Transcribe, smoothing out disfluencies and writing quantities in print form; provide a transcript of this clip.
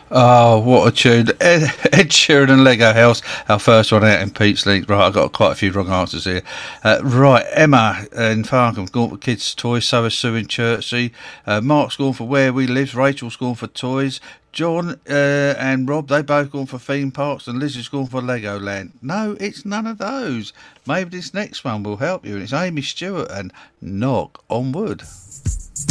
Oh, what a tune. Ed Sheeran and Lego House, our first one out in Pete's League. Right, I've got quite a few wrong answers here. Right, Emma in Farnham, gone for kids' toys, so is Sue in Chertsey. Mark's gone for Where We Live, Rachel's gone for toys. John and Rob, they both gone for theme parks, and Liz has gone for Legoland. No, it's none of those. Maybe this next one will help you, and it's Amy Stewart and Knock on Wood.